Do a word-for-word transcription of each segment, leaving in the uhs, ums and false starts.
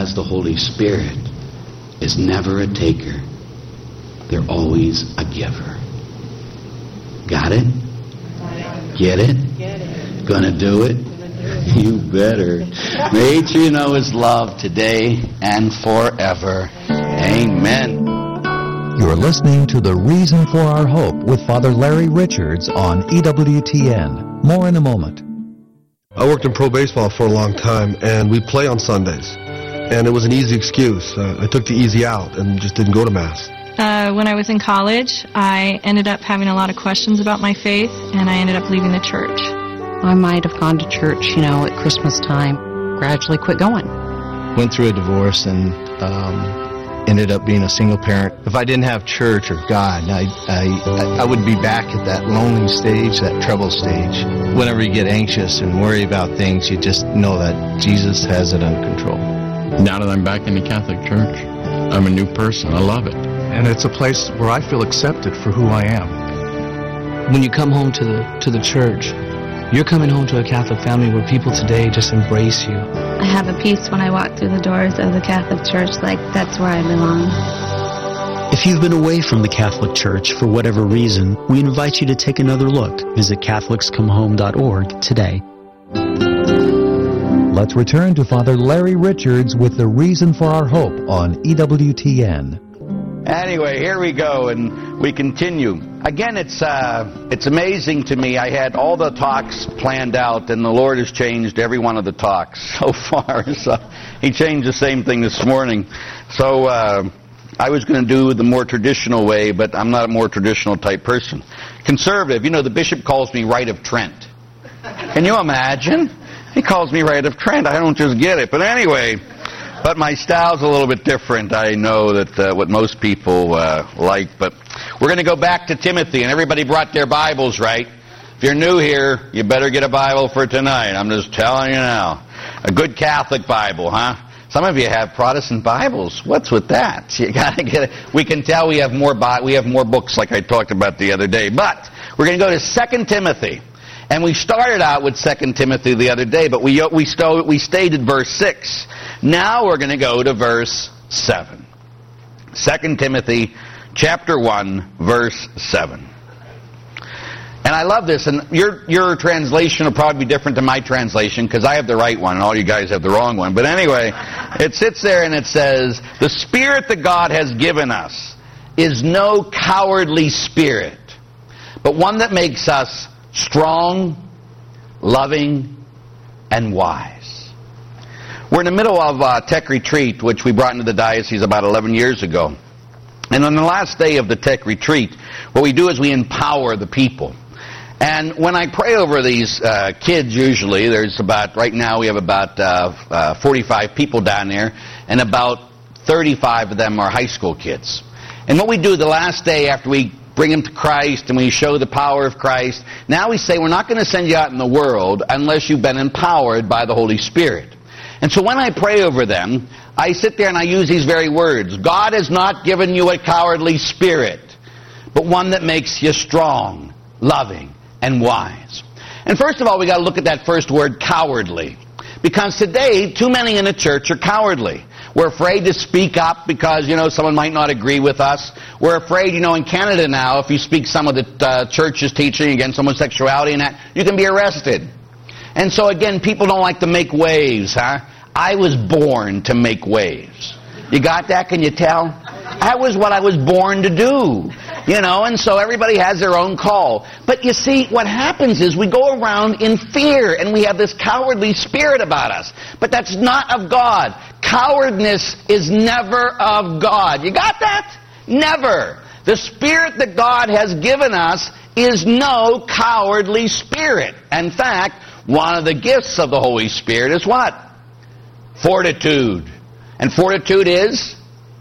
has the Holy Spirit is never a taker. They're always a giver. Got it? Get it? Get it. Gonna do it? You better. May each of you know His love today and forever. Amen. You're listening to The Reason for Our Hope with Father Larry Richards on E W T N. More in a moment. I worked in pro baseball for a long time, and we play on Sundays. And it was an easy excuse. Uh, I took the easy out and just didn't go to Mass. Uh, when I was in college, I ended up having a lot of questions about my faith, and I ended up leaving the church. I might have gone to church, you know, at Christmas time, gradually quit going. Went through a divorce and um, ended up being a single parent. If I didn't have church or God, I, I, I would be back at that lonely stage, that trouble stage. Whenever you get anxious and worry about things, you just know that Jesus has it under control. Now that I'm back in the Catholic Church, I'm a new person. I love it. And it's a place where I feel accepted for who I am. When you come home to the to the church, you're coming home to a Catholic family where people today just embrace you. I have a peace when I walk through the doors of the Catholic Church, like that's where I belong. If you've been away from the Catholic Church for whatever reason, we invite you to take another look. Visit Catholics Come Home dot org today. Let's return to Father Larry Richards with The Reason for Our Hope on E W T N. Anyway, here we go, and we continue. Again, it's uh, it's amazing to me. I had all the talks planned out, and the Lord has changed every one of the talks so far. So He changed the same thing this morning. So uh, I was going to do the more traditional way, but I'm not a more traditional type person. Conservative, you know, the bishop calls me Right of Trent. Can you imagine? He calls me Right of Trent. I don't just get it. But anyway, but my style's a little bit different. I know that uh, what most people uh, like. But we're going to go back to Timothy, and everybody brought their Bibles, right? If you're new here, you better get a Bible for tonight. I'm just telling you now. A good Catholic Bible, huh? Some of you have Protestant Bibles. What's with that? You got to get it. We can tell we have more Bi- we have more books, like I talked about the other day. But we're going to go to Second Timothy. And we started out with Second Timothy the other day, but we we, sto- we stayed at verse six. Now we're going to go to verse seven. Second Timothy chapter one, verse seven. And I love this, and your your translation will probably be different than my translation, because I have the right one, and all you guys have the wrong one. But anyway, it sits there and it says, "The Spirit that God has given us is no cowardly spirit, but one that makes us strong, loving, and wise." We're in the middle of a tech retreat, which we brought into the diocese about eleven years ago. And on the last day of the tech retreat, what we do is we empower the people. And when I pray over these uh, kids, usually, there's about, right now we have about uh, uh, forty-five people down there, and about thirty-five of them are high school kids. And what we do the last day after we bring them to Christ and we show the power of Christ, now we say we're not going to send you out in the world unless you've been empowered by the Holy Spirit. And so when I pray over them, I sit there and I use these very words. God has not given you a cowardly spirit, but one that makes you strong, loving, and wise. And first of all, we got to look at that first word, cowardly. Because today, too many in the church are cowardly. We're afraid to speak up because, you know, someone might not agree with us. We're afraid, you know, in Canada now, if you speak some of the uh, church's teaching against homosexuality and that, you can be arrested. And so, again, people don't like to make waves, huh? I was born to make waves. You got that? Can you tell? That was what I was born to do. You know, and so everybody has their own call. But you see, what happens is we go around in fear, and we have this cowardly spirit about us. But that's not of God. Cowardness is never of God. You got that? Never. The spirit that God has given us is no cowardly spirit. In fact, one of the gifts of the Holy Spirit is what? Fortitude. And fortitude is?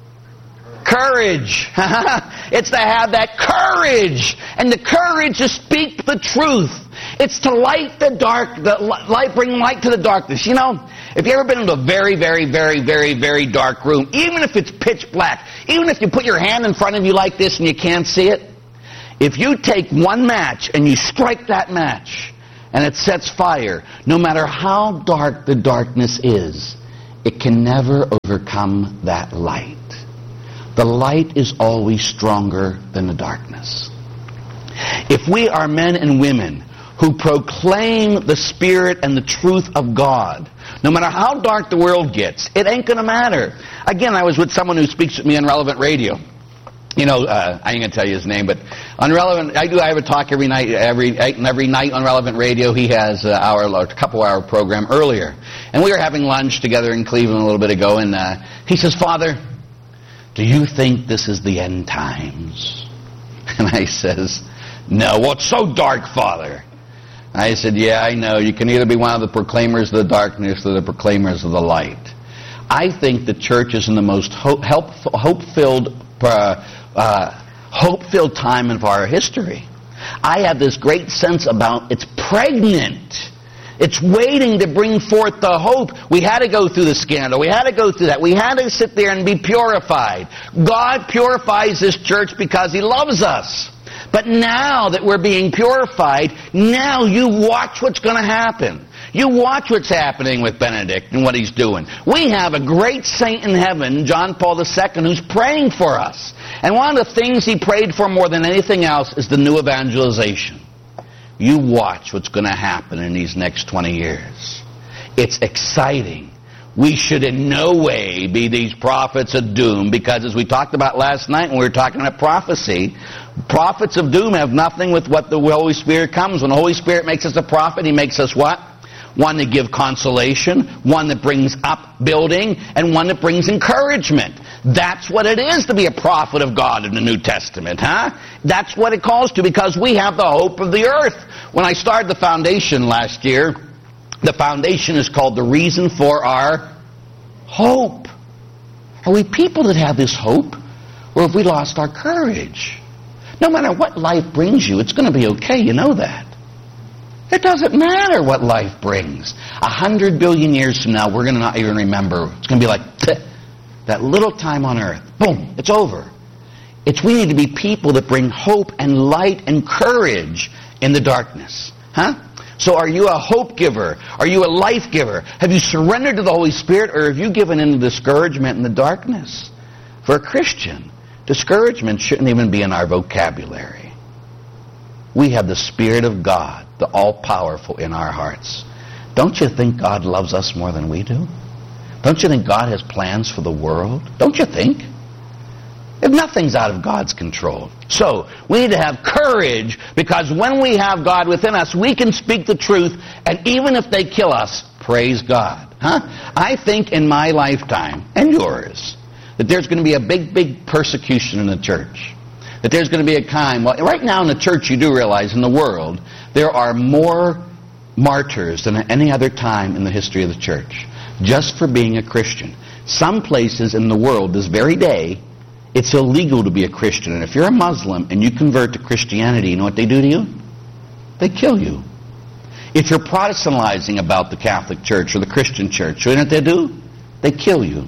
Courage. It's to have that courage. And the courage to speak the truth. It's to light the dark, the light, bring light to the darkness. You know, if you ever been into a very, very, very, very, very dark room, even if it's pitch black, even if you put your hand in front of you like this and you can't see it, if you take one match and you strike that match and it sets fire, no matter how dark the darkness is, it can never overcome that light. The light is always stronger than the darkness. If we are men and women who proclaim the Spirit and the truth of God, no matter how dark the world gets, it ain't going to matter. Again, I was with someone who speaks with me on Relevant Radio. You know, uh, I ain't going to tell you his name, but on Relevant, I do. I have a talk every night, every every night on Relevant Radio. He has an hour, a couple hour program earlier, and we were having lunch together in Cleveland a little bit ago, and uh, he says, "Father, do you think this is the end times?" And I says, "No." "Well, it's so dark, Father." I said, "Yeah, I know. You can either be one of the proclaimers of the darkness or the proclaimers of the light." I think the church is in the most hope, help, hope-filled, uh, uh, hope-filled time of our history. I have this great sense about it's pregnant. It's waiting to bring forth the hope. We had to go through the scandal. We had to go through that. We had to sit there and be purified. God purifies this church because He loves us. But now that we're being purified, now you watch what's going to happen. You watch what's happening with Benedict and what he's doing. We have a great saint in heaven, John Paul the Second, who's praying for us. And one of the things he prayed for more than anything else is the new evangelization. You watch what's going to happen in these next twenty years. It's exciting. We should in no way be these prophets of doom, because as we talked about last night when we were talking about prophecy, prophets of doom have nothing with what the Holy Spirit comes. When the Holy Spirit makes us a prophet, He makes us what? One that gives consolation, one that brings upbuilding, and one that brings encouragement. That's what it is to be a prophet of God in the New Testament, huh? That's what it calls to, because we have the hope of the earth. When I started the foundation last year, the foundation is called The Reason for Our Hope. Are we people that have this hope, or have we lost our courage? No matter what life brings you, it's going to be okay, you know that. It doesn't matter what life brings. A hundred billion years from now, we're going to not even remember. It's going to be like that little time on earth. Boom, it's over. It's we need to be people that bring hope and light and courage in the darkness. Huh? So are you a hope giver? Are you a life giver? Have you surrendered to the Holy Spirit, or have you given in to discouragement in the darkness? For a Christian, discouragement shouldn't even be in our vocabulary. We have the Spirit of God, the all-powerful, in our hearts. Don't you think God loves us more than we do? Don't you think God has plans for the world? Don't you think? If nothing's out of God's control. So, we need to have courage, because when we have God within us, we can speak the truth, and even if they kill us, praise God. Huh? I think in my lifetime, and yours, that there's going to be a big, big persecution in the church. That there's going to be a time, well, right now in the church you do realize in the world, there are more martyrs than at any other time in the history of the church, just for being a Christian. Some places in the world, this very day, it's illegal to be a Christian. And if you're a Muslim and you convert to Christianity, you know what they do to you? They kill you. If you're Protestantizing about the Catholic Church or the Christian Church, you know what they do? They kill you.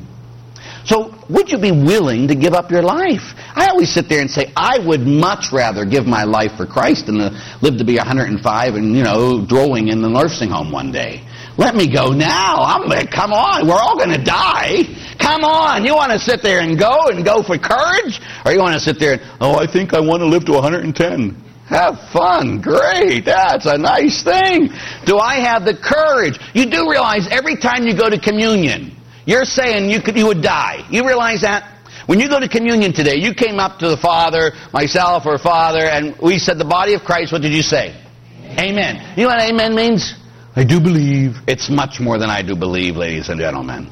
So would you be willing to give up your life? I always sit there and say, I would much rather give my life for Christ than to live to be one hundred five and, you know, drooling in the nursing home one day. Let me go now. I'm gonna, come on, we're all going to die. Come on, you want to sit there and go and go for courage? Or you want to sit there and, oh, I think I want to live to one hundred ten. Have fun. Great. That's a nice thing. Do I have the courage? You do realize every time you go to communion, you're saying you could, you would die. You realize that? When you go to communion today, you came up to the Father, myself or Father, and we said the body of Christ. What did you say? Amen. Amen. You know what amen means? I do believe. It's much more than I do believe, ladies and gentlemen.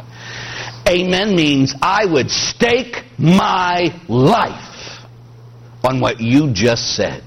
Amen means I would stake my life on what you just said.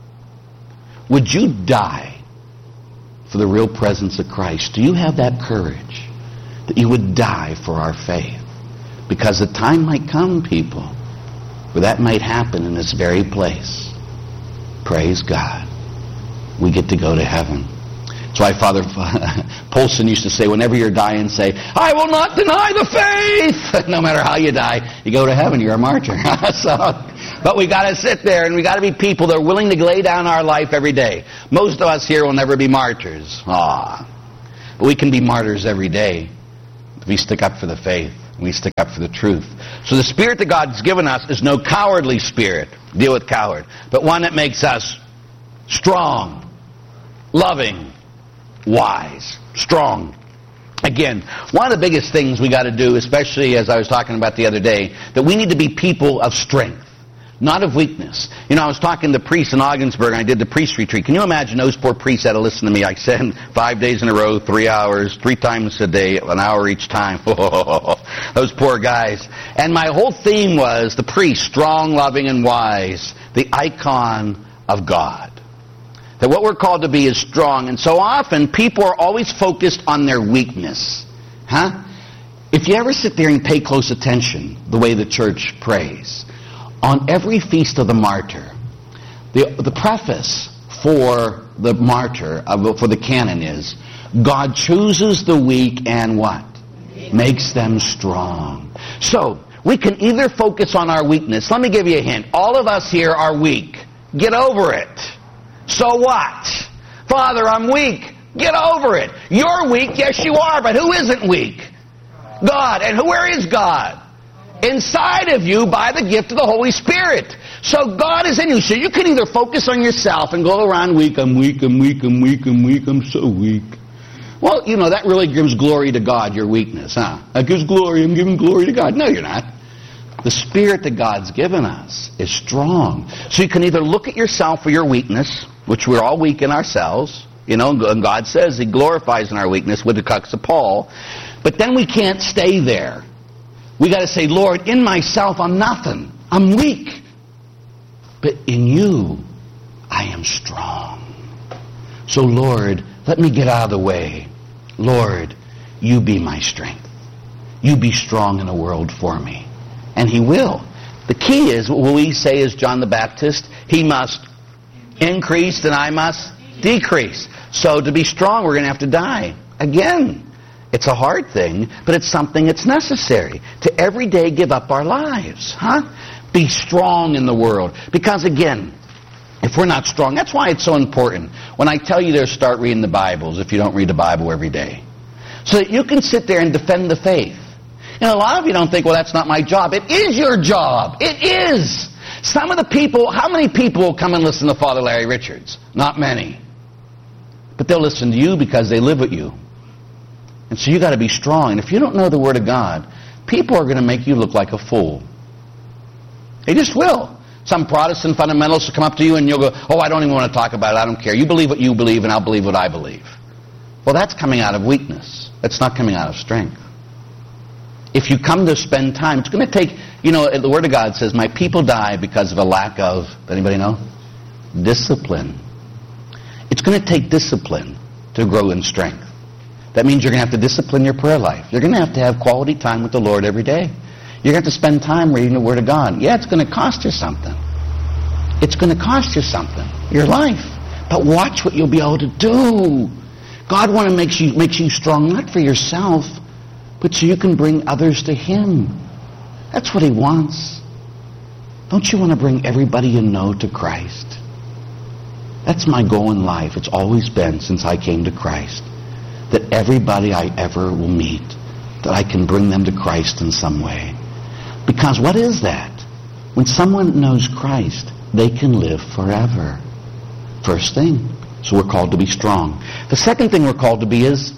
Would you die for the real presence of Christ? Do you have that courage that you would die for our faith? Because the time might come, people, where that might happen in this very place. Praise God. We get to go to heaven. That's why Father Polson used to say, whenever you're dying, say, I will not deny the faith. No matter how you die, you go to heaven, you're a martyr. So, but we got to sit there, and we got to be people that are willing to lay down our life every day. Most of us here will never be martyrs. Ah, but we can be martyrs every day. We stick up for the faith. We stick up for the truth. So the spirit that God's given us is no cowardly spirit. Deal with coward. But one that makes us strong, loving, wise, strong. Again, one of the biggest things we got to do, especially as I was talking about the other day, that we need to be people of strength, not of weakness. You know, I was talking to priests in Ogdensburg, and I did the priest retreat. Can you imagine those poor priests had to listen to me? I said five days in a row, three hours, three times a day, an hour each time. Those poor guys. And my whole theme was the priest, strong, loving, and wise, the icon of God. That what we're called to be is strong. And so often, people are always focused on their weakness. Huh? If you ever sit there and pay close attention, the way the church prays, on every feast of the martyr, the, the preface for the martyr, uh, for the canon is, God chooses the weak and what? Makes them strong. So, we can either focus on our weakness. Let me give you a hint. All of us here are weak. Get over it. So what? Father, I'm weak. Get over it. You're weak. Yes, you are. But who isn't weak? God. And where is God? Inside of you by the gift of the Holy Spirit. So God is in you. So you can either focus on yourself and go around weak. I'm weak, I'm weak, I'm weak, I'm weak, I'm so weak. Well, you know, that really gives glory to God, your weakness, huh? That gives glory. I'm giving glory to God. No, you're not. The Spirit that God's given us is strong. So you can either look at yourself for your weakness, which we're all weak in ourselves. You know, and God says He glorifies in our weakness with the crux of Paul. But then we can't stay there. We got to say, Lord, in myself I'm nothing. I'm weak. But in you, I am strong. So Lord, let me get out of the way. Lord, you be my strength. You be strong in the world for me. And He will. The key is, what we say is John the Baptist, He must increase and I must decrease. So to be strong, we're going to have to die. Again, it's a hard thing, but it's something that's necessary. To every day give up our lives. Huh? Be strong in the world. Because again, if we're not strong, that's why it's so important. When I tell you to start reading the Bibles, if you don't read the Bible every day, so that you can sit there and defend the faith. And a lot of you don't think, well, that's not my job. It is your job. It is. Some of the people, how many people will come and listen to Father Larry Richards? Not many. But they'll listen to you because they live with you. And so you got to be strong. And if you don't know the Word of God, people are going to make you look like a fool. They just will. Some Protestant fundamentalists will come up to you and you'll go, oh, I don't even want to talk about it. I don't care. You believe what you believe and I'll believe what I believe. Well, that's coming out of weakness. That's not coming out of strength. If you come to spend time, it's going to take, you know, the Word of God says, my people die because of a lack of, anybody know? Discipline. It's going to take discipline to grow in strength. That means you're going to have to discipline your prayer life. You're going to have to have quality time with the Lord every day. You're going to have to spend time reading the Word of God. Yeah, it's going to cost you something. It's going to cost you something, your life. But watch what you'll be able to do. God wants to make you, makes you strong, not for yourself, but so you can bring others to Him. That's what He wants. Don't you want to bring everybody you know to Christ? That's my goal in life. It's always been since I came to Christ. That everybody I ever will meet, that I can bring them to Christ in some way. Because what is that? When someone knows Christ, they can live forever. First thing. So we're called to be strong. The second thing we're called to be is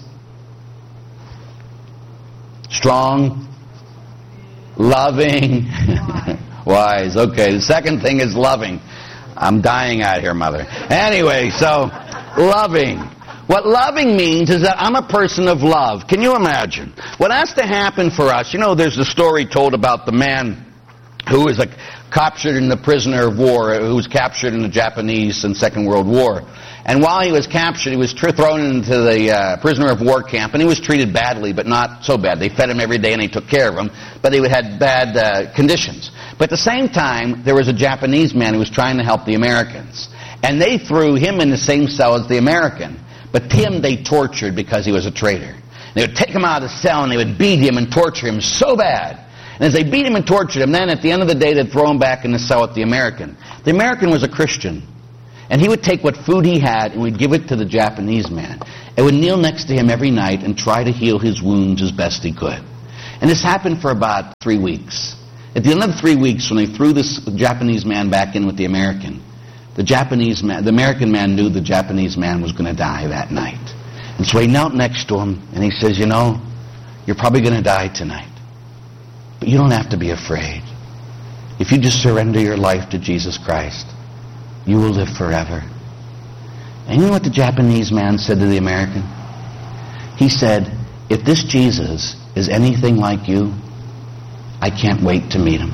strong, loving, wise. Okay, the second thing is loving. I'm dying out here, Mother. Anyway, so loving. What loving means is that I'm a person of love. Can you imagine? What has to happen for us, you know, there's a story told about the man who was like captured in the prisoner of war, who was captured in the Japanese and Second World War. And while he was captured, he was tr- thrown into the uh, prisoner of war camp, and he was treated badly, but not so bad. They fed him every day and they took care of him, but he had bad uh, conditions. But at the same time, there was a Japanese man who was trying to help the Americans. And they threw him in the same cell as the American. But him they tortured because he was a traitor. They would take him out of the cell and they would beat him and torture him so bad. And as they beat him and tortured him, then at the end of the day they'd throw him back in the cell with the American. The American was a Christian. And he would take what food he had and would give it to the Japanese man. And would kneel next to him every night and try to heal his wounds as best he could. And this happened for about three weeks. At the end of the three weeks, when they threw this Japanese man back in with the American, the Japanese man, the American man knew the Japanese man was going to die that night. And so he knelt next to him and he says, you know, you're probably going to die tonight. But you don't have to be afraid. If you just surrender your life to Jesus Christ, you will live forever. And you know what the Japanese man said to the American? He said, if this Jesus is anything like you, I can't wait to meet him.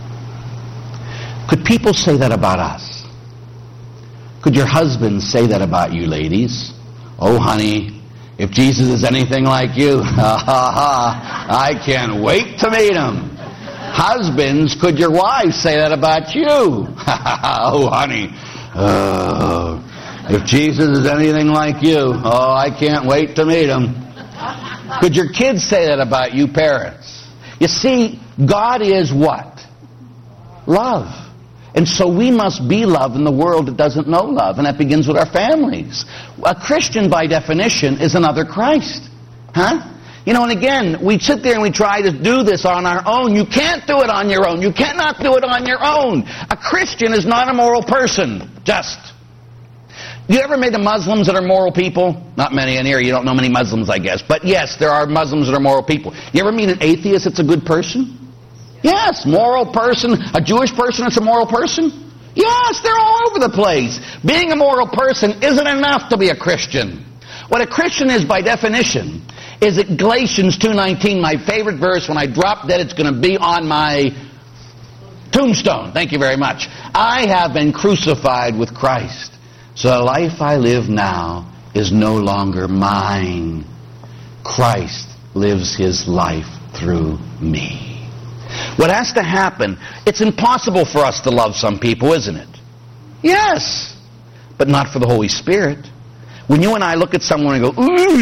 Could people say that about us? Could your husbands say that about you, ladies? Oh, honey, if Jesus is anything like you, ha ha ha, I can't wait to meet him. Husbands, could your wives say that about you? Oh, honey, oh, if Jesus is anything like you, oh, I can't wait to meet him. Could your kids say that about you, parents? You see, God is what? Love. And so we must be love in the world that doesn't know love, and that begins with our families. A Christian, by definition, is another Christ. Huh? You know, and again, we sit there and we try to do this on our own. You can't do it on your own. You cannot do it on your own. A Christian is not a moral person. Just. You ever met the Muslims that are moral people? Not many in here. You don't know many Muslims, I guess. But yes, there are Muslims that are moral people. You ever meet an atheist that's a good person? Yes, moral person. A Jewish person that's a moral person? Yes, they're all over the place. Being a moral person isn't enough to be a Christian. What a Christian is by definition is that Galatians two nineteen, my favorite verse. When I drop dead, it's going to be on my tombstone. Thank you very much. I have been crucified with Christ. So the life I live now is no longer mine. Christ lives his life through me. What has to happen, it's impossible for us to love some people, isn't it? Yes, but not for the Holy Spirit. When you and I look at someone and go,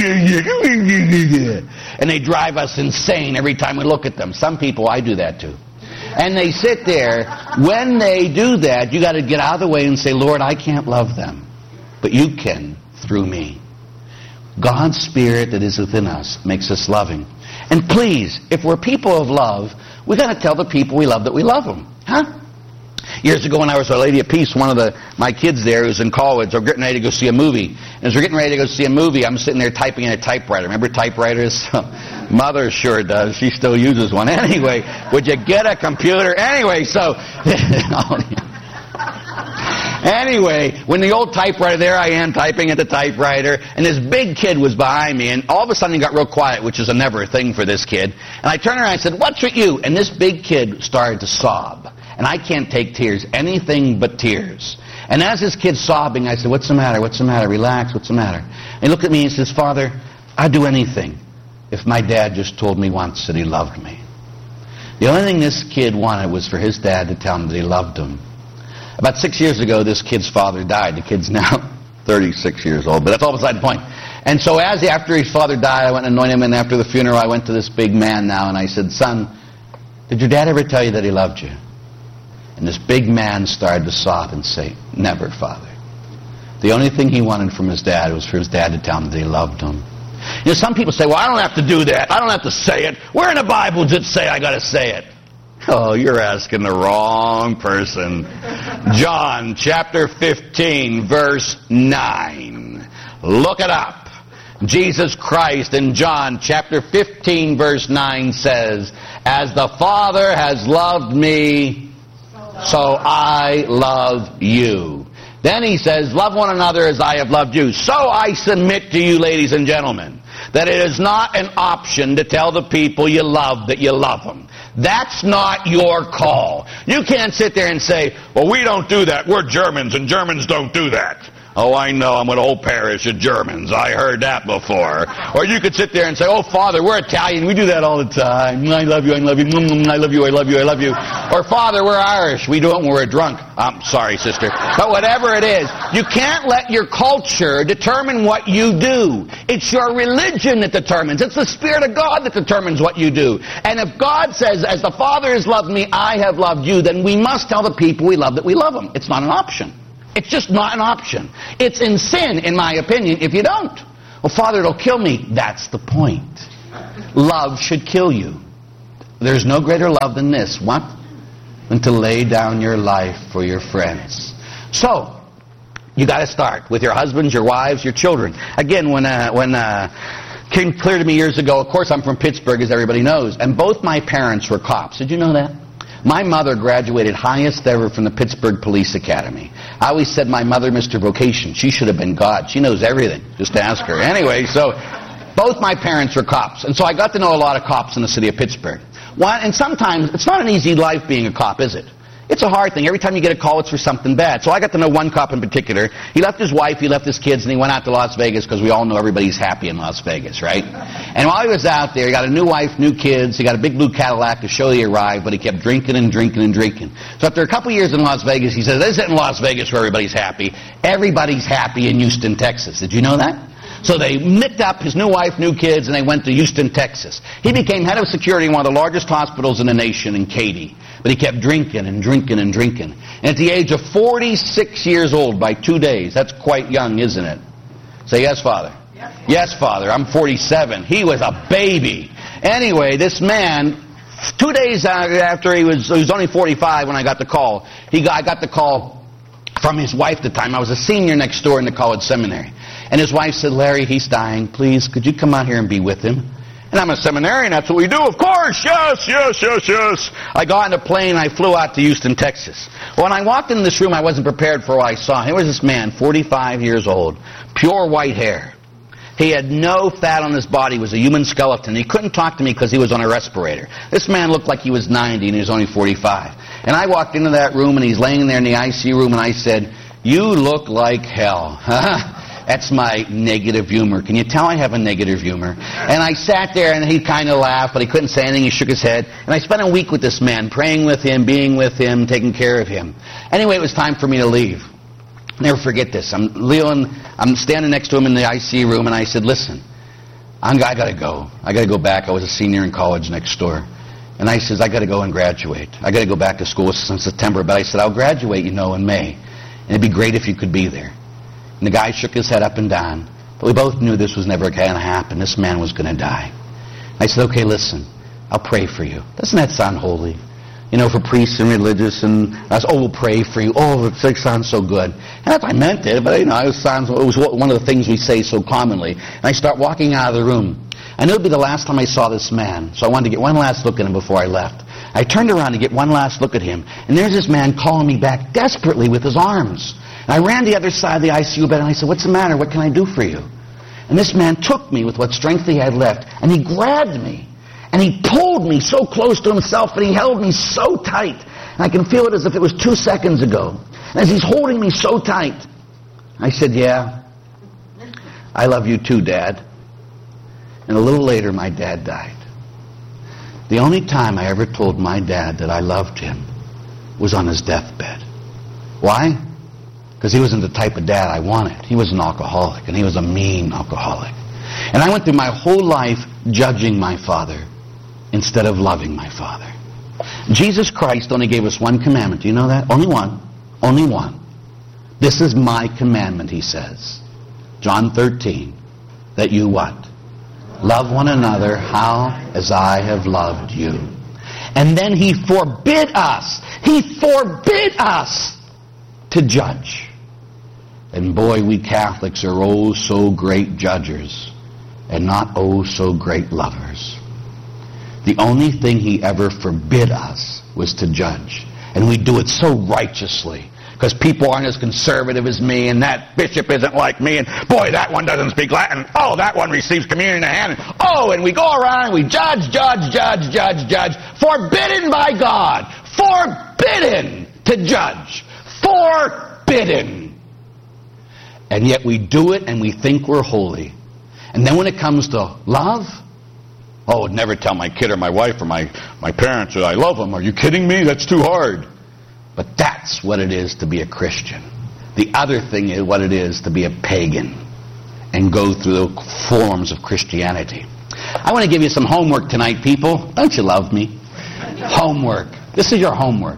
and they drive us insane every time we look at them. Some people, I do that too. And they sit there. When they do that, you got to get out of the way and say, Lord, I can't love them, but you can through me. God's Spirit that is within us makes us loving. And please, if we're people of love, we got to tell the people we love that we love them. Huh? Years ago when I was with Lady of Peace, one of the my kids there who's in college, we're getting ready to go see a movie. And as we're getting ready to go see a movie, I'm sitting there typing in a typewriter. Remember typewriters? Mother sure does. She still uses one. Anyway, would you get a computer? Anyway, so... Anyway, when the old typewriter, there I am typing at the typewriter, and this big kid was behind me, and all of a sudden he got real quiet, which is a never thing for this kid. And I turned around and I said, what's with you? And this big kid started to sob. And I can't take tears, anything but tears. And as this kid's sobbing, I said, what's the matter? What's the matter? Relax, what's the matter? And he looked at me and says, Father, I'd do anything if my dad just told me once that he loved me. The only thing this kid wanted was for his dad to tell him that he loved him. About six years ago, this kid's father died. The kid's now thirty-six years old, but that's all beside the point. And so as after his father died, I went and anointed him, and after the funeral, I went to this big man now, and I said, son, did your dad ever tell you that he loved you? And this big man started to sob and say, never, Father. The only thing he wanted from his dad was for his dad to tell him that he loved him. You know, some people say, well, I don't have to do that. I don't have to say it. Where in the Bible does it say I got to say it? Oh, you're asking the wrong person. John chapter fifteen, verse nine. Look it up. Jesus Christ in John chapter fifteen, verse nine says, as the Father has loved me, so I love you. Then he says, love one another as I have loved you. So I submit to you, ladies and gentlemen, that it is not an option to tell the people you love that you love them. That's not your call. You can't sit there and say, well, we don't do that. We're Germans, and Germans don't do that. Oh, I know. I'm an old parish of Germans. I heard that before. Or you could sit there and say, oh, Father, we're Italian. We do that all the time. I love you, I love you. I love you, I love you, I love you. Or, Father, we're Irish. We do it when we're drunk. I'm sorry, sister. But whatever it is, you can't let your culture determine what you do. It's your religion that determines. It's the Spirit of God that determines what you do. And if God says, as the Father has loved me, I have loved you, then we must tell the people we love that we love them. It's not an option. It's just not an option. It's in sin, in my opinion, if you don't. Well, Father, it'll kill me. That's the point. Love should kill you. There's no greater love than this. What? Than to lay down your life for your friends. So, you got to start with your husbands, your wives, your children. Again, when uh, when uh, came clear to me years ago, of course I'm from Pittsburgh, as everybody knows, and both my parents were cops. Did you know that? My mother graduated highest ever from the Pittsburgh Police Academy. I always said my mother, Mister Vocation, she should have been God. She knows everything. Just ask her. Anyway, so both my parents were cops. And so I got to know a lot of cops in the city of Pittsburgh. One, and sometimes, it's not an easy life being a cop, is it? It's a hard thing. Every time you get a call, it's for something bad. So I got to know one cop in particular. He left his wife, he left his kids, and he went out to Las Vegas because we all know everybody's happy in Las Vegas, right? And while he was out there, he got a new wife, new kids. He got a big blue Cadillac to show he arrived, but he kept drinking and drinking and drinking. So after a couple years in Las Vegas, he said, this isn't Las Vegas where everybody's happy. Everybody's happy in Houston, Texas. Did you know that? So they nicked up his new wife, new kids, and they went to Houston, Texas. He became head of security in one of the largest hospitals in the nation in Katy. But he kept drinking and drinking and drinking. And at the age of forty-six years old, by two days, that's quite young, isn't it? Say, yes, Father. Yes, Father. Yes, Father. I'm forty-seven. He was a baby. Anyway, this man, two days after he was, he was only forty-five when I got the call. He got, I got the call from his wife at the time. I was a senior next door in the college seminary. And his wife said, Larry, he's dying. Please, could you come out here and be with him? And I'm a seminarian. That's what we do. Of course. Yes, yes, yes, yes. I got on a plane. I flew out to Houston, Texas. Well, when I walked into this room, I wasn't prepared for what I saw. Here was this man, forty-five years old, pure white hair. He had no fat on his body. He was a human skeleton. He couldn't talk to me because he was on a respirator. This man looked like he was ninety and he was only forty-five. And I walked into that room and he's laying there in the I C U room and I said, you look like hell. That's my negative humor. Can you tell I have a negative humor? And I sat there and he kind of laughed, but he couldn't say anything. He shook his head. And I spent a week with this man, praying with him, being with him, taking care of him. Anyway, it was time for me to leave. Never forget this. I'm Leon, I'm standing next to him in the I C U room, and I said, listen, I'm, I got to go. I got to go back. I was a senior in college next door. And I says, I got to go and graduate. I got to go back to school since September. But I said, I'll graduate, you know, in May. And it'd be great if you could be there. And the guy shook his head up and down. But we both knew this was never going to happen. This man was going to die. I said, okay, listen, I'll pray for you. Doesn't that sound holy? You know, for priests and religious, and I said, oh, we'll pray for you. Oh, it sounds so good. And I meant it, but, you know, it was, sounds, it was one of the things we say so commonly. And I start walking out of the room. I knew it would be the last time I saw this man, so I wanted to get one last look at him before I left. I turned around to get one last look at him, and there's this man calling me back desperately with his arms. And I ran to the other side of the I C U bed, and I said, what's the matter? What can I do for you? And this man took me with what strength he had left, and he grabbed me. And he pulled me so close to himself, and he held me so tight. And I can feel it as if it was two seconds ago. And as he's holding me so tight, I said, yeah, I love you too, Dad. And a little later, my dad died. The only time I ever told my dad that I loved him was on his deathbed. Why? Because he wasn't the type of dad I wanted. He was an alcoholic, and he was a mean alcoholic. And I went through my whole life judging my father instead of loving my father. Jesus Christ only gave us one commandment. Do you know that? Only one. Only one. This is my commandment, he says. John thirteen. That you what? Love one another how as I have loved you. And then he forbid us. He forbid us to judge. And boy, we Catholics are oh so great judgers and not oh so great lovers. The only thing he ever forbid us was to judge. And we do it so righteously. Because people aren't as conservative as me, and that bishop isn't like me, and boy, that one doesn't speak Latin. Oh, that one receives communion in the hand. Oh, and we go around and we judge, judge, judge, judge, judge. Forbidden by God. Forbidden to judge. Forbidden. And yet we do it and we think we're holy. And then when it comes to love, oh, I'd never tell my kid or my wife or my, my parents that I love them. Are you kidding me? That's too hard. But that's what it is to be a Christian. The other thing is what it is to be a pagan and go through the forms of Christianity. I want to give you some homework tonight, people. Don't you love me? Homework. This is your homework.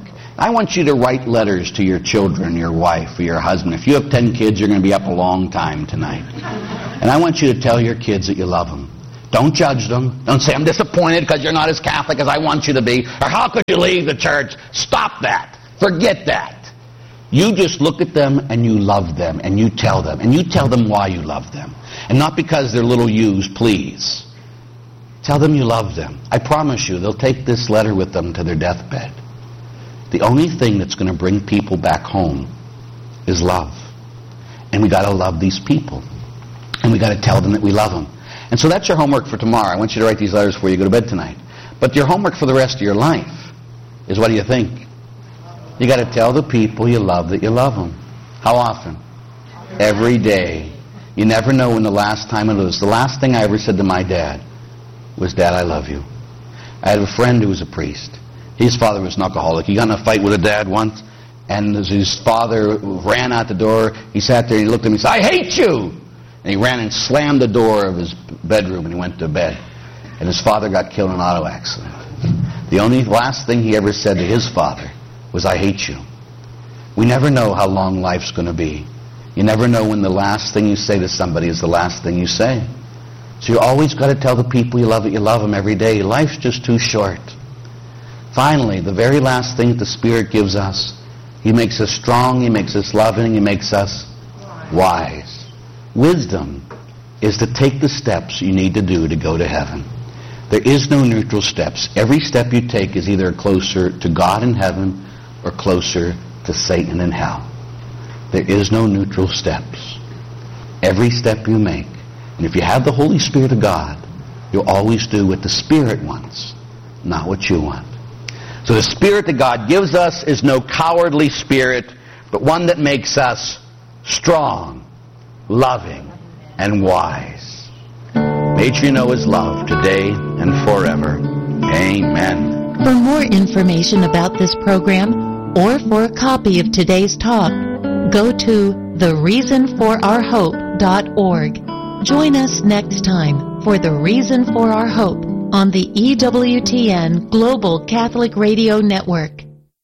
I want you to write letters to your children, your wife, or your husband. If you have ten kids, you're going to be up a long time tonight. And I want you to tell your kids that you love them. Don't judge them. Don't say, I'm disappointed because you're not as Catholic as I want you to be. Or how could you leave the church? Stop that. Forget that. You just look at them and you love them and you tell them. And you tell them why you love them. And not because they're little yous, please. Tell them you love them. I promise you, they'll take this letter with them to their deathbed. The only thing that's going to bring people back home is love. And we got to love these people. And we got to tell them that we love them. And so that's your homework for tomorrow. I want you to write these letters before you go to bed tonight. But your homework for the rest of your life is, what do you think? You got to tell the people you love that you love them. How often? Every day. You never know when the last time it was. The last thing I ever said to my dad was, Dad, I love you. I had a friend who was a priest. His father was an alcoholic. He got in a fight with a dad once, and as his father ran out the door, he sat there and he looked at me and said, I hate you! And he ran and slammed the door of his bedroom and he went to bed. And his father got killed in an auto accident. The only last thing he ever said to his father was, I hate you. We never know how long life's going to be. You never know when the last thing you say to somebody is the last thing you say. So you always got to tell the people you love that you love them every day. Life's just too short. Finally, the very last thing that the Spirit gives us, He makes us strong, He makes us loving, He makes us wise. Wisdom is to take the steps you need to do to go to heaven. There is no neutral steps. Every step you take is either closer to God in heaven or closer to Satan in hell. There is no neutral steps. Every step you make. And if you have the Holy Spirit of God, you'll always do what the Spirit wants, not what you want. So the Spirit that God gives us is no cowardly spirit, but one that makes us strong, loving, and wise. May you know His love today and forever. Amen. For more information about this program or for a copy of today's talk, go to the reason for our hope dot org. Join us next time for The Reason for Our Hope on the E W T N Global Catholic Radio Network.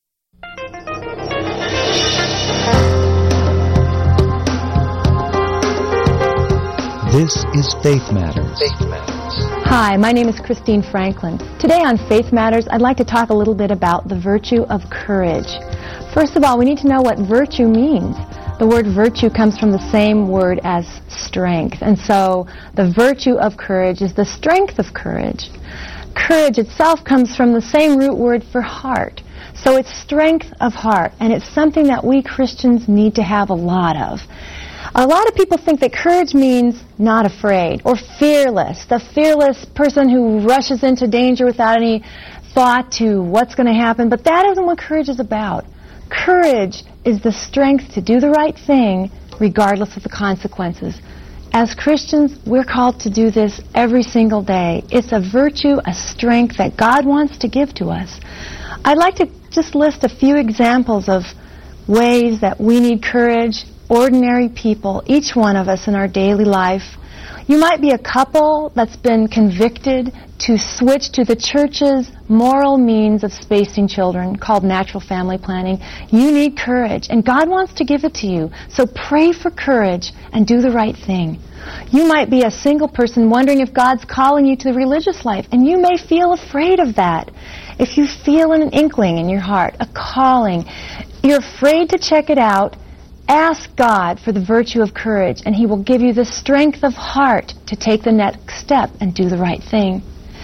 This is Faith Matters. Faith Matters. Hi, my name is Christine Franklin. Today on Faith Matters, I'd like to talk a little bit about the virtue of courage. First of all, we need to know what virtue means. The word virtue comes from the same word as strength. And so the virtue of courage is the strength of courage. Courage itself comes from the same root word for heart. So it's strength of heart. And it's something that we Christians need to have a lot of. A lot of people think that courage means not afraid or fearless. The fearless person who rushes into danger without any thought to what's going to happen. But that isn't what courage is about. Courage is the strength to do the right thing regardless of the consequences. As Christians, we're called to do this every single day. It's a virtue, a strength that God wants to give to us. I'd like to just list a few examples of ways that we need courage. Ordinary people, each one of us in our daily life. You might be a couple that's been convicted to switch to the church's moral means of spacing children called natural family planning. You need courage, and God wants to give it to you. So pray for courage and do the right thing. You might be a single person wondering if God's calling you to the religious life, and you may feel afraid of that. If you feel an inkling in your heart, a calling, you're afraid to check it out, ask God for the virtue of courage, and He will give you the strength of heart to take the next step and do the right thing.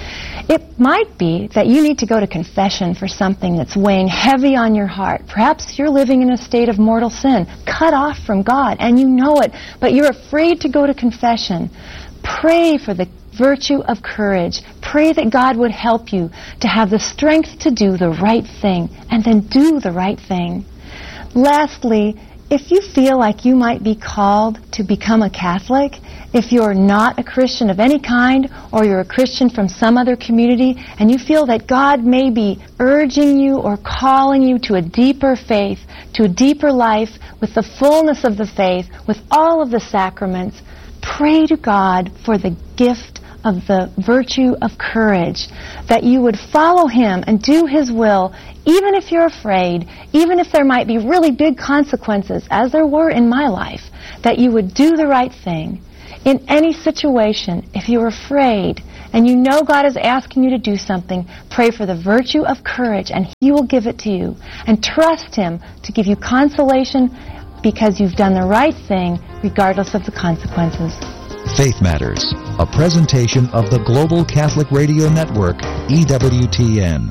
It might be that you need to go to confession for something that's weighing heavy on your heart. Perhaps you're living in a state of mortal sin, cut off from God, and you know it, but you're afraid to go to confession. Pray for the virtue of courage. Pray that God would help you to have the strength to do the right thing, and then do the right thing. Lastly, if you feel like you might be called to become a Catholic, if you're not a Christian of any kind, or you're a Christian from some other community, and you feel that God may be urging you or calling you to a deeper faith, to a deeper life with the fullness of the faith, with all of the sacraments, pray to God for the gift of the virtue of courage, that you would follow Him and do His will, even if you're afraid, even if there might be really big consequences, as there were in my life, that you would do the right thing. In any situation, if you're afraid and you know God is asking you to do something, pray for the virtue of courage and He will give it to you. And trust Him to give you consolation because you've done the right thing regardless of the consequences. Faith Matters, a presentation of the Global Catholic Radio Network, E W T N.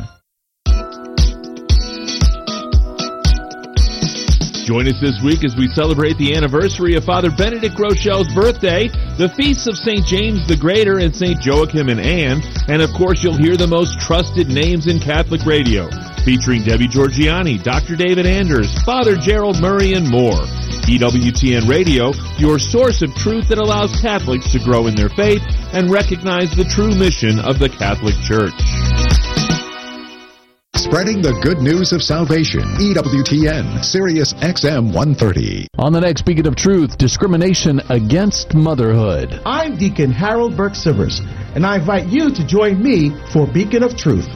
Join us this week as we celebrate the anniversary of Father Benedict Rochelle's birthday, the feasts of Saint James the Greater and Saint Joachim and Anne, and of course you'll hear the most trusted names in Catholic radio, featuring Debbie Georgianni, Doctor David Anders, Father Gerald Murray, and more. E W T N Radio, your source of truth that allows Catholics to grow in their faith and recognize the true mission of the Catholic Church. Spreading the good news of salvation. E W T N, Sirius X M one thirty. On the next Beacon of Truth, discrimination against motherhood. I'm Deacon Harold Burke-Sivers, and I invite you to join me for Beacon of Truth.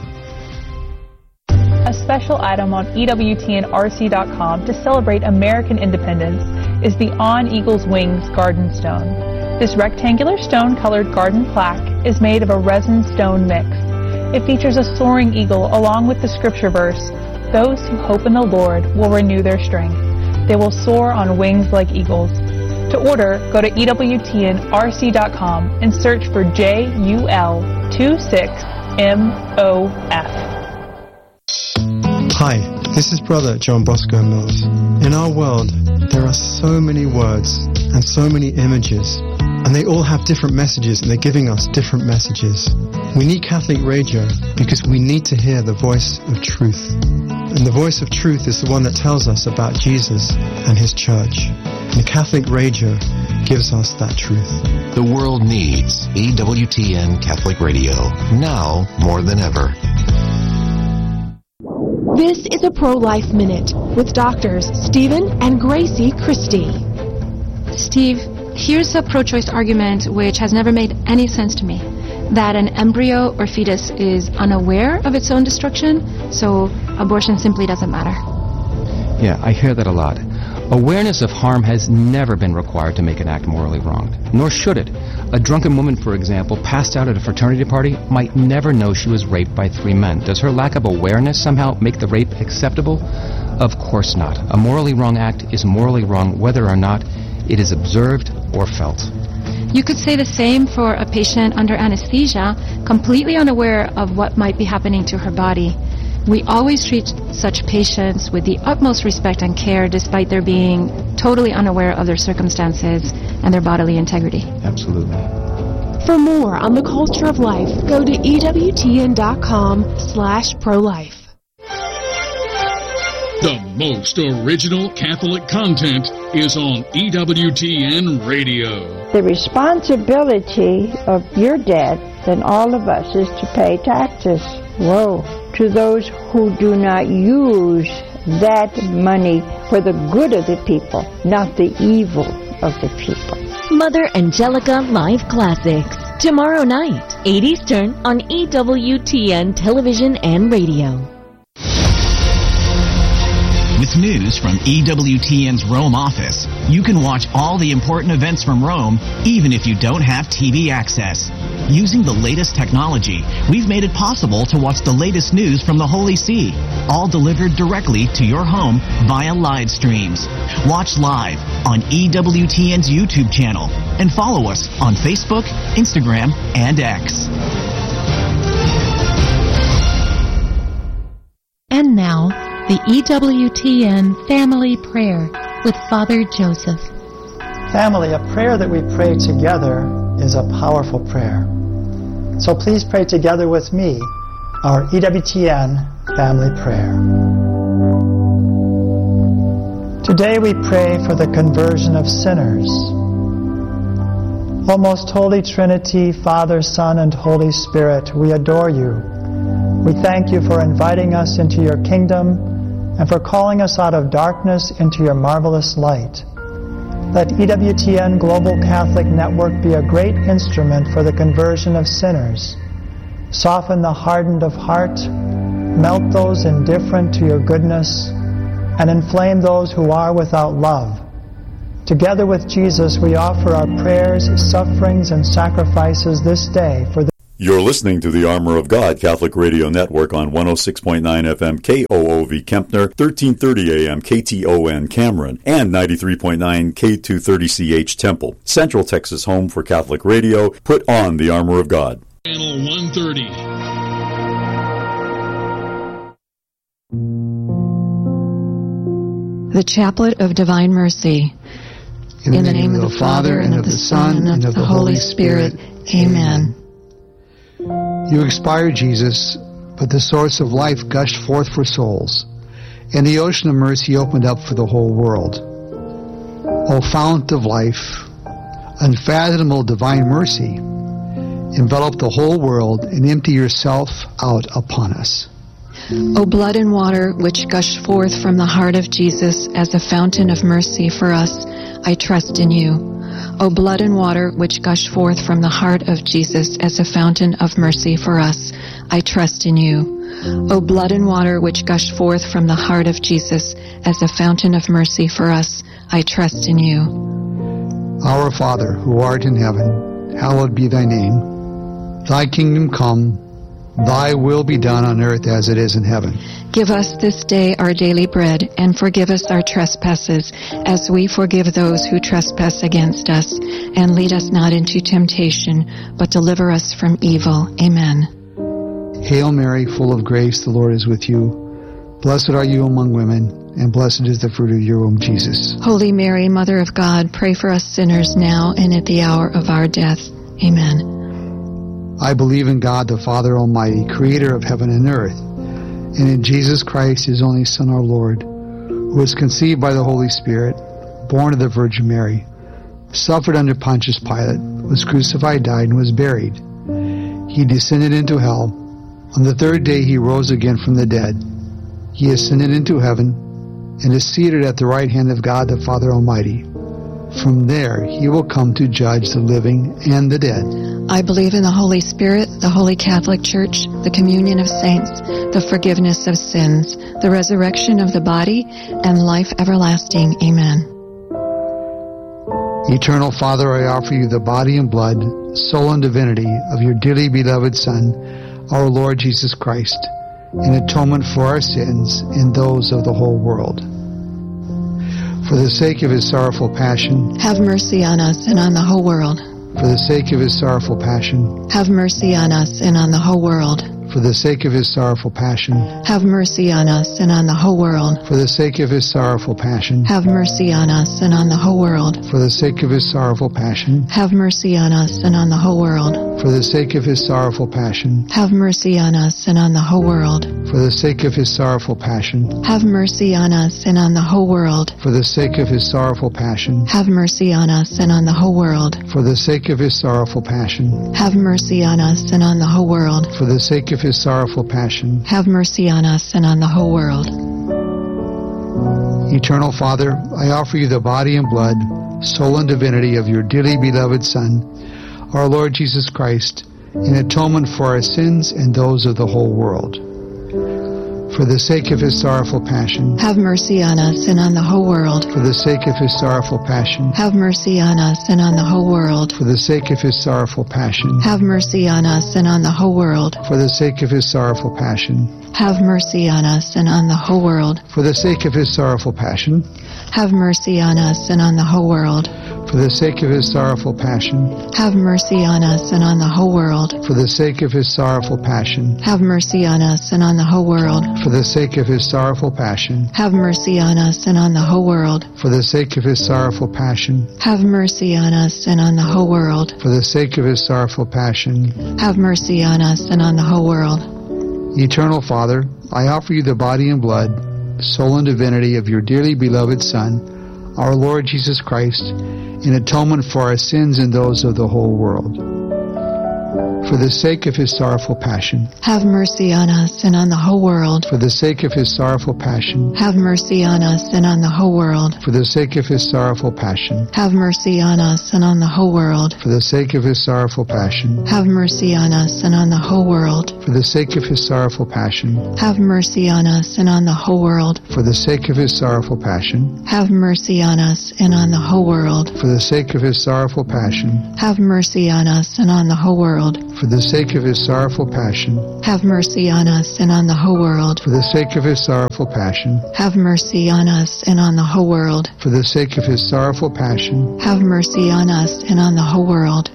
A special item on E W T N R C dot com to celebrate American independence is the On Eagle's Wings Garden Stone. This rectangular stone-colored garden plaque is made of a resin stone mix. It features a soaring eagle along with the scripture verse, "Those who hope in the Lord will renew their strength. They will soar on wings like eagles." To order, go to E W T N R C dot com and search for J U L twenty-six M O F. Hi, this is Brother John Bosco Mills. In our world, there are so many words and so many images, and they all have different messages, and they're giving us different messages. We need Catholic radio because we need to hear the voice of truth. And the voice of truth is the one that tells us about Jesus and His church. And Catholic radio gives us that truth. The world needs E W T N Catholic Radio, now more than ever. This is a Pro-Life Minute with doctors Stephen and Gracie Christie. Steve, here's a pro-choice argument which has never made any sense to me. That an embryo or fetus is unaware of its own destruction, so abortion simply doesn't matter. Yeah, I hear that a lot. Awareness of harm has never been required to make an act morally wrong, nor should it. A drunken woman, for example, passed out at a fraternity party might never know she was raped by three men. Does her lack of awareness somehow make the rape acceptable? Of course not. A morally wrong act is morally wrong whether or not it is observed or felt. You could say the same for a patient under anesthesia, completely unaware of what might be happening to her body. We always treat such patients with the utmost respect and care despite their being totally unaware of their circumstances and their bodily integrity. Absolutely. For more on the culture of life, go to E W T N dot com slash pro-life. The most original Catholic content is on E W T N Radio. The responsibility of your debt and all of us is to pay taxes. Woe to those who do not use that money for the good of the people, not the evil of the people. Mother Angelica Live Classics. Tomorrow night, eight Eastern on E W T N Television and Radio. With news from E W T N's Rome office, you can watch all the important events from Rome, even if you don't have T V access. Using the latest technology, we've made it possible to watch the latest news from the Holy See, all delivered directly to your home via live streams. Watch live on E W T N's YouTube channel and follow us on Facebook, Instagram, and X. And now, the E W T N Family Prayer with Father Joseph. Family, a prayer that we pray together is a powerful prayer. So please pray together with me our E W T N Family Prayer. Today we pray for the conversion of sinners. O most Holy Trinity, Father, Son, and Holy Spirit, we adore you. We thank you for inviting us into your kingdom and for calling us out of darkness into your marvelous light. Let E W T N Global Catholic Network be a great instrument for the conversion of sinners. Soften the hardened of heart, melt those indifferent to your goodness, and inflame those who are without love. Together with Jesus, we offer our prayers, sufferings, and sacrifices this day for the You're listening to the Armor of God Catholic Radio Network on one oh six point nine F M K O O V Kempner, thirteen thirty A M K T O N Cameron, and ninety-three point nine K two thirty C H Temple. Central Texas home for Catholic radio. Put on the Armor of God. Channel one thirty. The Chaplet of Divine Mercy. In, In the, the name, name of the Father, and of the Son, and of the Holy Spirit. Amen. You expired, Jesus, but the source of life gushed forth for souls, and the ocean of mercy opened up for the whole world. O fount of life, unfathomable divine mercy, envelop the whole world and empty yourself out upon us. O blood and water which gush forth from the heart of Jesus as a fountain of mercy for us, I trust in you. O blood and water which gush forth from the heart of Jesus as a fountain of mercy for us, I trust in you. O blood and water which gush forth from the heart of Jesus as a fountain of mercy for us, I trust in you. Our Father, who art in heaven, hallowed be thy name. Thy kingdom come, thy will be done on earth as it is in heaven. Give us this day our daily bread, and forgive us our trespasses, as we forgive those who trespass against us. And lead us not into temptation, but deliver us from evil. Amen. Hail Mary, full of grace, the Lord is with you. Blessed are you among women, and blessed is the fruit of your womb, Jesus. Holy Mary, Mother of God, pray for us sinners now and at the hour of our death. Amen. I believe in God, the Father Almighty, creator of heaven and earth, and in Jesus Christ, his only Son, our Lord, who was conceived by the Holy Spirit, born of the Virgin Mary, suffered under Pontius Pilate, was crucified, died, and was buried. He descended into hell. On the third day he rose again from the dead. He ascended into heaven and is seated at the right hand of God, the Father Almighty. From there he will come to judge the living and the dead. I believe in the Holy Spirit, the Holy Catholic Church, the communion of saints, the forgiveness of sins, the resurrection of the body, and life everlasting. Amen. Eternal Father, I offer you the body and blood, soul and divinity of your dearly beloved Son, our Lord Jesus Christ, in atonement for our sins and those of the whole world. For the sake of his sorrowful passion, have mercy on us and on the whole world. For the sake of his sorrowful passion, have mercy on us and on the whole world. For the sake of his sorrowful passion, have mercy on us and on the whole world. For the sake of his sorrowful passion, have mercy on us and on the whole world. For the sake of his sorrowful passion, have mercy on us and on the whole world. For the sake of his sorrowful passion, have mercy on us and on the whole world. For the sake of his sorrowful passion, have mercy on us and on the whole world. For the sake of his sorrowful passion, have mercy on us and on the whole world. For the sake of his sorrowful passion, have mercy on us and on the whole world. For the sake of his sorrowful passion, have mercy on us and on the whole world. Eternal Father, I offer you the body and blood, soul and divinity of your dearly beloved Son, our Lord Jesus Christ, in atonement for our sins and those of the whole world. For the sake of his sorrowful passion, have mercy on us and on the whole world. For the sake of his sorrowful passion, have mercy on us and on the whole world. For the sake of his sorrowful passion, have mercy on us and on the whole world. For the sake of his sorrowful passion, have mercy on us and on the whole world. For the sake of his sorrowful passion, have mercy on us and on the whole world. For the sake of his sorrowful passion, have mercy on us and on the whole world. For the sake of his sorrowful passion, have mercy on us and on the whole world. For the sake of his sorrowful passion, have mercy on us and on the whole world. For the sake of his sorrowful passion, have mercy on us and on the whole world. For the sake of his sorrowful passion, have mercy on us and on the whole world. Eternal Father, I offer you the body and blood, soul and divinity of your dearly beloved Son, our Lord Jesus Christ, in atonement for our sins and those of the whole world. For the sake of his sorrowful passion. Have mercy on us and on the whole world. For the sake of his sorrowful passion. Have mercy on us and on the whole world. For the sake of his sorrowful passion. Have mercy on us and on the whole world. For the sake of his sorrowful passion. Have mercy on us and on the whole world. For the sake of his sorrowful passion. Have mercy on us and on the whole world. For the sake of his sorrowful passion. Have mercy on us and on the whole world. For the sake of his sorrowful passion. Have mercy on us and on the whole world. For the sake of his sorrowful passion. Have mercy on us and on the whole world. For the sake of his sorrowful passion. Have mercy on us and on the whole world. For the sake of his sorrowful passion. Have mercy on us and on the whole world.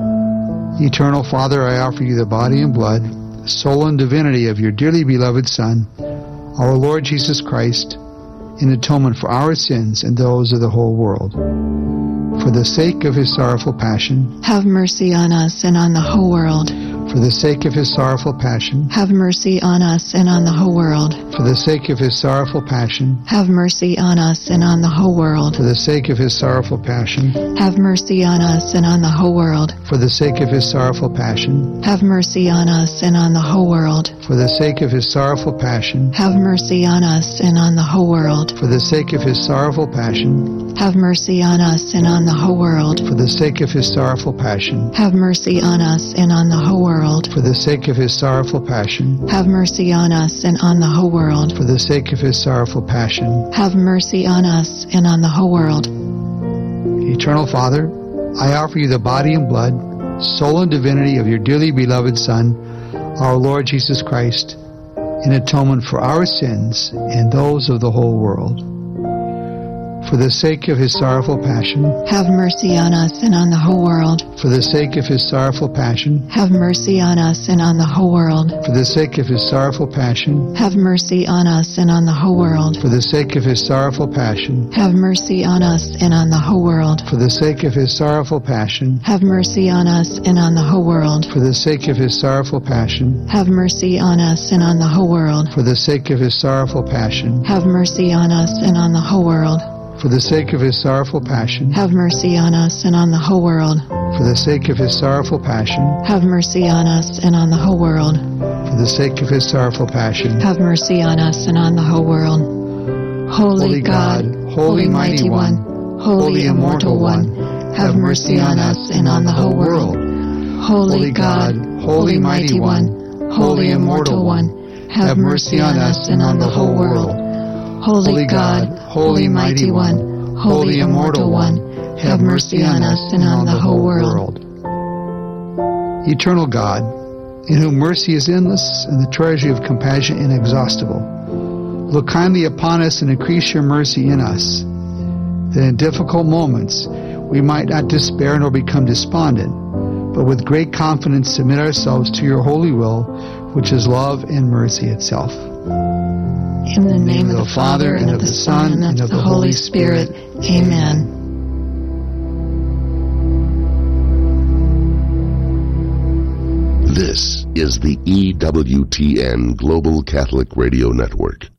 Eternal Father, I offer you the body and blood, soul and divinity of your dearly beloved Son, our Lord Jesus Christ, in atonement for our sins and those of the whole world. For the sake of his sorrowful passion. Have mercy on us and on the whole world. For the sake of his sorrowful passion. Have mercy on us and on the whole world. For the sake of his sorrowful passion. Have mercy on us and on the whole world. For the sake of his sorrowful passion. Have mercy on us and on the whole world. For the sake of his sorrowful passion. Have mercy on us and on the whole world. For the sake of his sorrowful passion. Have mercy on us and on the whole world. For the sake of his sorrowful passion. Have mercy on us and on the whole world. For the sake of his sorrowful passion. Have mercy on us and on the whole world. For the sake of his sorrowful passion. Have mercy on us and on the whole world. For the sake of his sorrowful passion. Have mercy on us and on the whole world. Eternal Father, I offer you the body and blood, soul and divinity of your dearly beloved Son, our Lord Jesus Christ, in atonement for our sins and those of the whole world. For the sake of his sorrowful passion. Have mercy on us and on the whole world. For the sake of his sorrowful passion. Have mercy on us and on the whole world. For the sake of his sorrowful passion. Have mercy on us and on the whole world. For the sake of his sorrowful passion. Have mercy on us and on the whole world. For the sake of his sorrowful passion. Have mercy on us and on the whole world. For the sake of his sorrowful passion. Have mercy on us and on the whole world. For the sake of his sorrowful passion. Have mercy on us and on the whole world. For the sake of his sorrowful passion. Have mercy on us and on the whole world. For the sake of his sorrowful passion. Have mercy on us and on the whole world. For the sake of his sorrowful passion. Have mercy on us and on the whole world. Holy God, Holy Mighty One, Holy Immortal One, have mercy on us and on the whole world. Holy God, Holy Mighty One, Holy Immortal One, have mercy on us and on the whole world. Holy God, Holy Mighty One, Holy Immortal One, have mercy on us and on the whole world. Eternal God, in whom mercy is endless and the treasury of compassion inexhaustible, look kindly upon us and increase your mercy in us, that in difficult moments we might not despair nor become despondent, but with great confidence submit ourselves to your holy will, which is love and mercy itself. In the name of the Father, and of the Son, and of the Holy Spirit. Amen. This is the E W T N Global Catholic Radio Network.